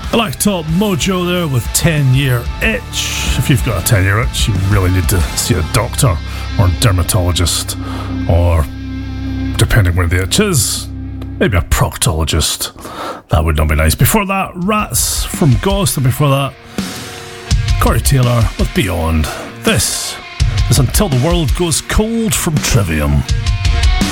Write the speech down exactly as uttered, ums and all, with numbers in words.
Black Top Mojo there with ten year itch. If you've got a ten year itch, you really need to see a doctor or dermatologist, or depending where the itch is, maybe a proctologist. That would not be nice. Before that, Rats from Ghost, and before that, Corey Taylor with Beyond. This is Until the World Goes Cold from Trivium.